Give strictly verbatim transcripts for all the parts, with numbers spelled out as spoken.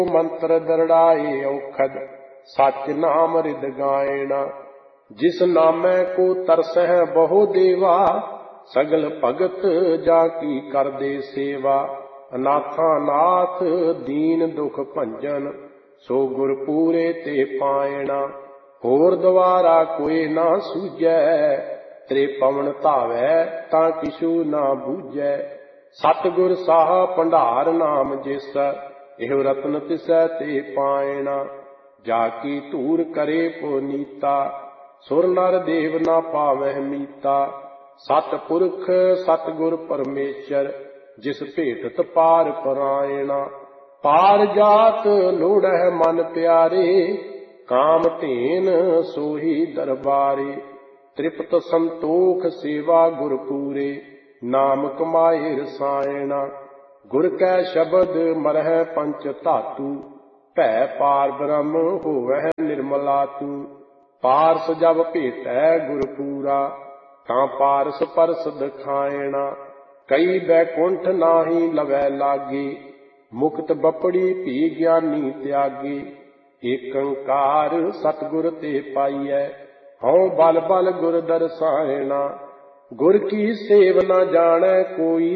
मंत्र दरड़ाए औखद सच नाम रिद गायना। जिस नामै को तरसह बहु देवा सगल भगत जाकी कर दे सेवा। अनाथा नाथ दीन दुख भंजन सो गुर पूरे ते पायना। होर द्वारा कोई ना सूझै तेरे पवन धावै तां किशु ना बूझै। सतगुर साह भंडार नाम जिस एहो रतन तिसै ते पायना। जाकी धूर करे पुनीता सुर नर देव ना पावह मीता। सतपुरख सतगुर परमेश्वर जिस भेटत पार परायणा। पार जात लोड़ह मन प्यारे काम धेन सोही दरबारे। तृप्त संतोख सेवा गुर पूरे नाम कमाए रसायना। गुर कै शब्द मरह पंच धातु भै पार ब्रह्म होवह निर्मला तू। पारस जब भेटै गुर पूरा तां पारस परस दिखायणा। कई बैकुंठ नाहि लवै लागे मुक्त बपड़ी भी ज्ञानी त्यागे। एक अंकार सतगुर ते पाइयै हਉ बल बल गुर दरसायणा। गुर की सेव न जानै कोई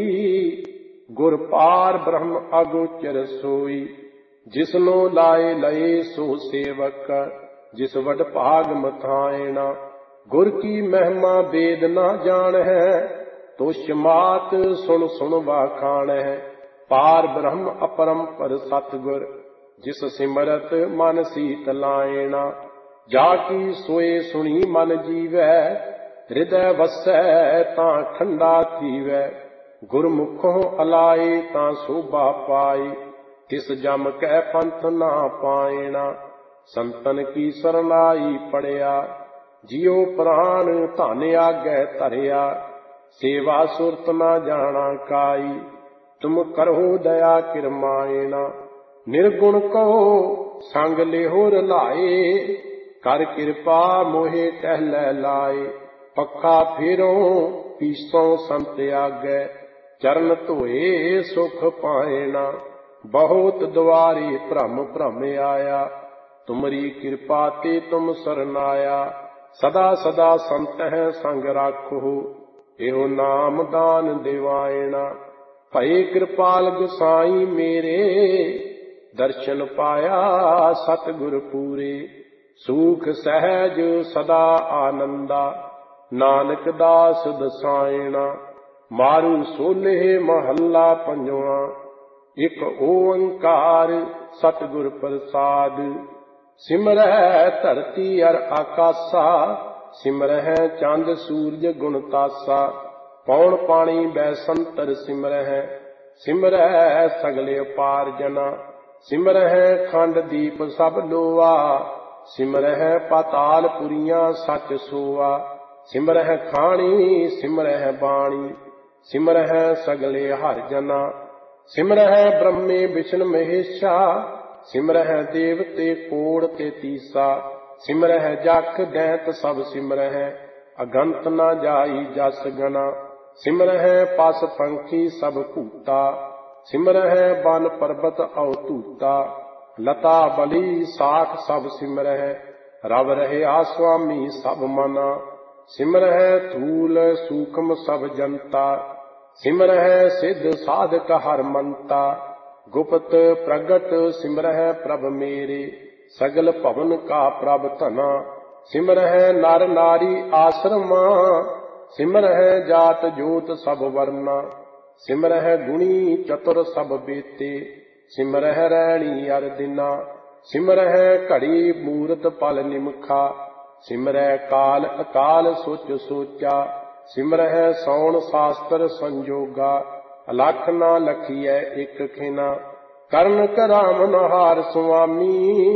गुर पार ब्रह्म अगोचर सोई। जिसनो लाए लए सो सेवक जिस वड भाग मथायणा। गुर की महिमा वेद न जान है तुष मात सुन सुन वाखाण है। पार ब्रह्म अपरंपर सतगुर जिस सिमरत मन सीत लायणा। जाकी सोए सुनी मन जीवै हृदय वसै तां ठंडा थीवै। गुरमुखों अलाए तां शोभा पाई तिस जम कै पंथ ना पायणा। संतन की सरनाई पड़िया जियो प्राण धन आगै धरिया। सेवा सुरत ना जाना काई तुम करो दया किरमायणा। निर्गुण कहो संग लेहो रलाए कर कृपा मोहे टहलै लाए। पखा फेरो पीसों संत आगै चरण धोए सुख पायणा। बहुत द्वारे भ्रम भ्रम आया तुमरी कृपा ते तुम सरनाया। सदा सदा संत है संग राखो एहो नाम दान दिवायणा। भये कृपाल गुसाई मेरे दर्शन पाया सतगुर पूरे। सुख सहज सदा आनंदा नानक दास दसायणा। मारू सोले महला पंजवा एक ओंकार सतगुर प्रसाद। सिमरह धरती अर आकाशा सिमरह चंद सूरज गुण तासा। पौन पानी बैसंतर सिमरह सिमरह सगले पार जना। सिमरह खंड दीप सब लोआ सिमरह पाताल पुरियां सच सोआ। सिमरह खाणी सिमरह बाणी सिमरह सगले हर जना। सिमरह ब्रह्मे विष्णु महेशा सिमरह देवते कोड़ ते तीसा। सिमरह जख दैत सब सिमरह अगंत न जाई जस गना। सिमरह पस पंखी सब कूटा सिमरह बन पर्वत अवतूता। लता बली साख सब सिमरह रव रहे आस्वामी सब मना। सिमरह थूल सूक्ष्म सब जनता सिमरह सिद्ध साधक हर मंता। गुप्त प्रगट सिमरह प्रभ मेरे सगल भवन का प्रभ तना। सिमरह नर नारी आश्रमा सिमरह जात जोत सब वर्ना। सिमरह गुणी चतुर सब बेते सिमरह रैणी अर दिना। सिमरह घड़ी मूरत पल निमखा सिमरह काल अकाल सोच सोचा। सिमरह सौण शास्त्र संजोगा अलख ना लखीਐ एक खिना। करण करामन हार सुआमी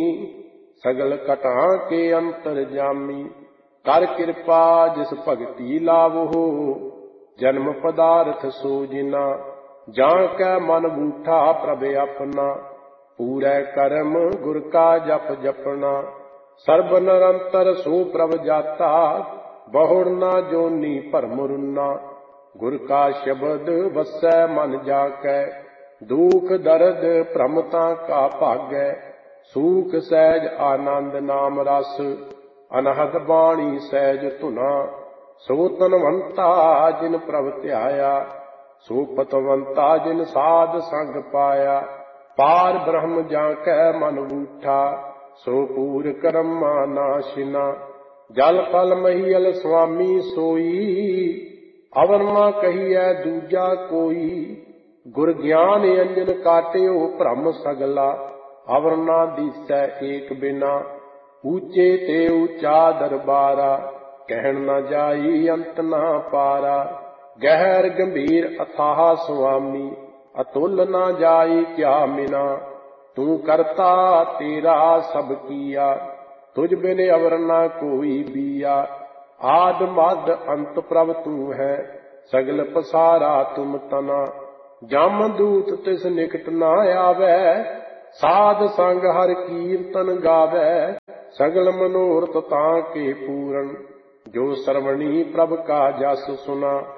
सगल कटा के अंतर जामी। कर कृपा जिस भगति लावो जन्म पदार्थ सो जिना। जान कै मन बूठा प्रभ अपना पूरै कर्म गुर का जप जपना। सर्ब निरंतर सो प्रभ जाता बहुड़ ना जोनी भरम रुना। गुर का शब्द वसै मन जाकै दुख दर्द भ्रमता का भागै, सूख सहज आनंद नाम रस, अनहद बाणी सहज धुना, सो तनवंता जिन प्रभ ध्याया, सो पतवंता जिन साध संग पाया, पार ब्रह्म जाकै मन बूठा, सो पूर कर्मा नाशिना, जल फल महियल स्वामी सोई, अवर मां कहिए दूजा कोई, गुर ज्ञान अंजन काटियो भ्रम सगला, अवर ना दिसै एक बिना, ऊंचे ते ऊंचा दरबारा, कहन न जाई अंत ना पारा, गहर गंभीर अथाह स्वामी, अतुल ना जाई क्या मिना, तू करता तेरा सब किया, तुझ बिन अवर ना कोई बिया, आद मद अंत प्रभ तू है, सगल पसारा तुम तना, जम दूत तिस निकट ना आवे, साध संग हर कीर्तन गावे, सगल मनोरथ तां के पूरन, जो सरवणी प्रभ का जस सुना,